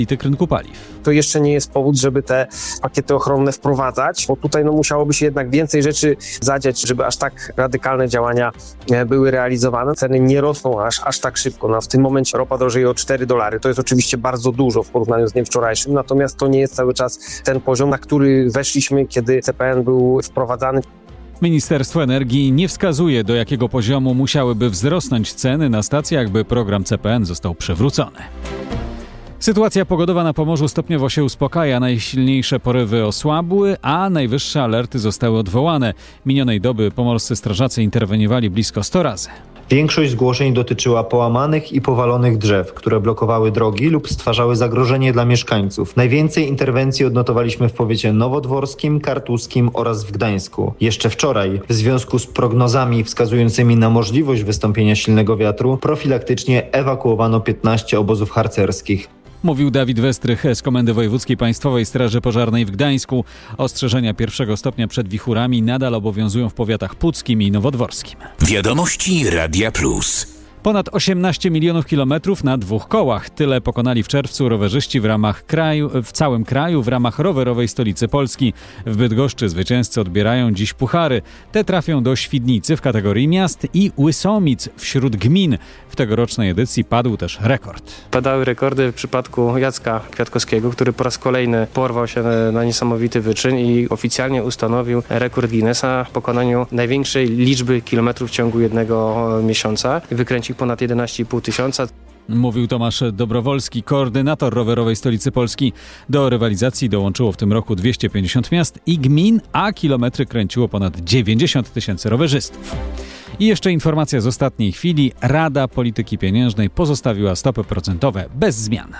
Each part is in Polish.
rynku paliw. To jeszcze nie jest powód, żeby te pakiety ochronne wprowadzać, bo tutaj musiałoby się jednak więcej rzeczy zadziać, żeby aż tak radykalne działania były realizowane. Ceny nie rosną aż tak szybko. W tym momencie ropa drożeje o $4. To jest oczywiście bardzo dużo w porównaniu z dniem wczorajszym, natomiast to nie jest cały czas ten poziom, na który weszliśmy, kiedy CPN był wprowadzany. Ministerstwo Energii nie wskazuje, do jakiego poziomu musiałyby wzrosnąć ceny na stacjach, by program CPN został przywrócony. Sytuacja pogodowa na Pomorzu stopniowo się uspokaja. Najsilniejsze porywy osłabły, a najwyższe alerty zostały odwołane. Minionej doby pomorscy strażacy interweniowali blisko 100 razy. Większość zgłoszeń dotyczyła połamanych i powalonych drzew, które blokowały drogi lub stwarzały zagrożenie dla mieszkańców. Najwięcej interwencji odnotowaliśmy w powiecie nowodworskim, kartuskim oraz w Gdańsku. Jeszcze wczoraj, w związku z prognozami wskazującymi na możliwość wystąpienia silnego wiatru, profilaktycznie ewakuowano 15 obozów harcerskich. Mówił Dawid Westrych z Komendy Wojewódzkiej Państwowej Straży Pożarnej w Gdańsku. Ostrzeżenia 1. stopnia przed wichurami nadal obowiązują w powiatach puckim i nowodworskim. Wiadomości Radia Plus. Ponad 18 milionów kilometrów na 2 kołach. Tyle pokonali w czerwcu rowerzyści w całym kraju w ramach rowerowej stolicy Polski. W Bydgoszczy zwycięzcy odbierają dziś puchary. Te trafią do Świdnicy w kategorii miast i Łysomic wśród gmin. W tegorocznej edycji padł też rekord. Padały rekordy w przypadku Jacka Kwiatkowskiego, który po raz kolejny porwał się na niesamowity wyczyn i oficjalnie ustanowił rekord Guinnessa w pokonaniu największej liczby kilometrów w ciągu jednego miesiąca. Wykręcił ponad 11,5 tysiąca. Mówił Tomasz Dobrowolski, koordynator rowerowej stolicy Polski. Do rywalizacji dołączyło w tym roku 250 miast i gmin, a kilometry kręciło ponad 90 tysięcy rowerzystów. I jeszcze informacja z ostatniej chwili. Rada Polityki Pieniężnej pozostawiła stopy procentowe bez zmian.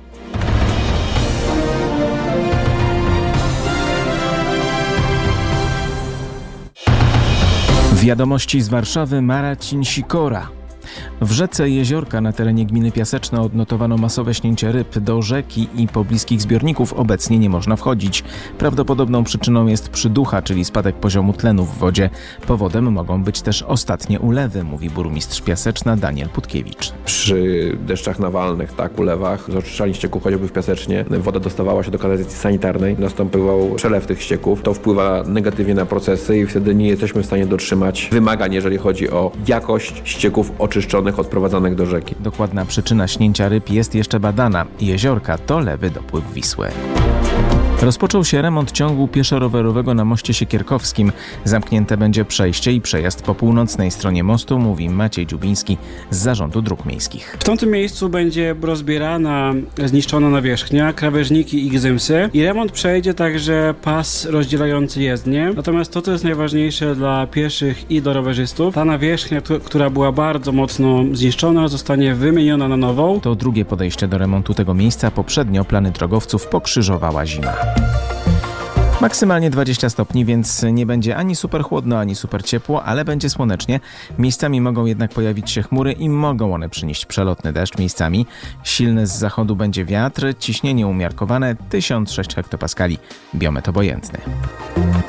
Wiadomości z Warszawy. Marcin Sikora. W rzece Jeziorka na terenie gminy Piaseczna odnotowano masowe śnięcie ryb. Do rzeki i pobliskich zbiorników obecnie nie można wchodzić. Prawdopodobną przyczyną jest przyducha, czyli spadek poziomu tlenu w wodzie. Powodem mogą być też ostatnie ulewy, mówi burmistrz Piaseczna Daniel Putkiewicz. Przy deszczach nawalnych, ulewach, z oczyszczalni ścieków, chociażby w Piasecznie, woda dostawała się do kanalizacji sanitarnej, następował przelew tych ścieków. To wpływa negatywnie na procesy i wtedy nie jesteśmy w stanie dotrzymać wymagań, jeżeli chodzi o jakość ścieków oczyszczonych, odprowadzanych do rzeki. Dokładna przyczyna śnięcia ryb jest jeszcze badana. Jeziorka to lewy dopływ Wisły. Rozpoczął się remont ciągu pieszo-rowerowego na moście Siekierkowskim. Zamknięte będzie przejście i przejazd po północnej stronie mostu, mówi Maciej Dziubiński z Zarządu Dróg Miejskich. W tamtym miejscu będzie rozbierana, zniszczona nawierzchnia, krawężniki i gzymsy i remont przejdzie także pas rozdzielający jezdnię. Natomiast to, co jest najważniejsze dla pieszych i do rowerzystów, ta nawierzchnia, która była bardzo mocno zniszczona, zostanie wymieniona na nową. To drugie podejście do remontu tego miejsca. Poprzednio plany drogowców pokrzyżowała zima. Maksymalnie 20 stopni, więc nie będzie ani super chłodno, ani super ciepło, ale będzie słonecznie. Miejscami mogą jednak pojawić się chmury i mogą one przynieść przelotny deszcz miejscami. Silny z zachodu będzie wiatr, ciśnienie umiarkowane 1006 hektopaskali, biometr obojętny.